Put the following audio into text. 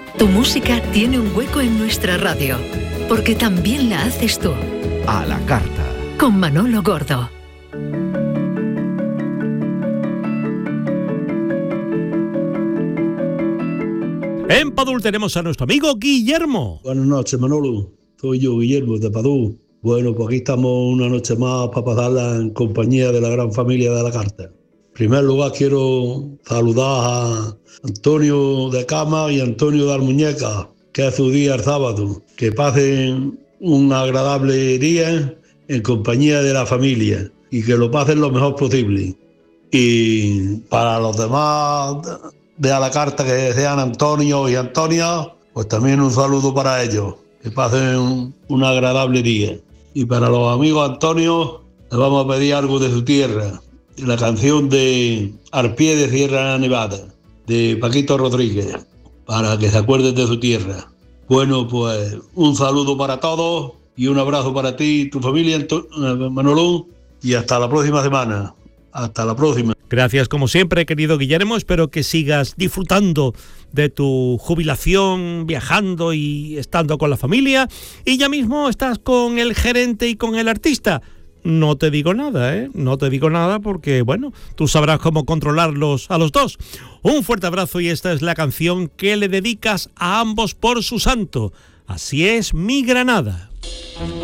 Tu música tiene un hueco en nuestra radio, porque también la haces tú. A la carta. Con Manolo Gordo. En Padul tenemos a nuestro amigo Guillermo. Buenas noches, Manolo. Soy yo, Guillermo, de Padul. Bueno, pues aquí estamos una noche más para pasarla en compañía de la gran familia de la carta. En primer lugar, quiero saludar a Antonio de Cama y Antonio de Almuñeca, que es su día el sábado. Que pasen un agradable día en compañía de la familia y que lo pasen lo mejor posible. Y para los demás de a la carta, que sean Antonio y Antonia, pues también un saludo para ellos. Que pasen un agradable día. Y para los amigos Antonio, les vamos a pedir algo de su tierra. La canción de Al pie de Sierra Nevada, de Paquito Rodríguez, para que se acuerden de su tierra. Bueno, pues un saludo para todos y un abrazo para ti y tu familia, Manolo, y hasta la próxima semana. Hasta la próxima. Gracias como siempre, querido Guillermo. Espero que sigas disfrutando de tu jubilación, viajando y estando con la familia. Y ya mismo estás con el gerente y con el artista. No te digo nada, ¿eh? No te digo nada porque, bueno, tú sabrás cómo controlarlos a los dos. Un fuerte abrazo y esta es la canción que le dedicas a ambos por su santo. Así es mi Granada.